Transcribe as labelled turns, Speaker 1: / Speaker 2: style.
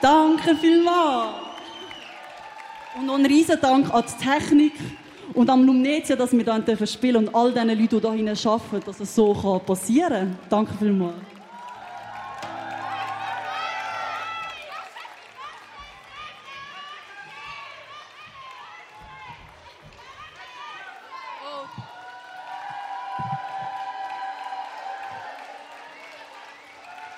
Speaker 1: Danke vielmals. Und noch ein riesen Dank an die Technik und am Lumnetia, dass wir hier spielen dürfen und all diesen Leuten, die hier arbeiten, dass es so passieren kann. Danke vielmals.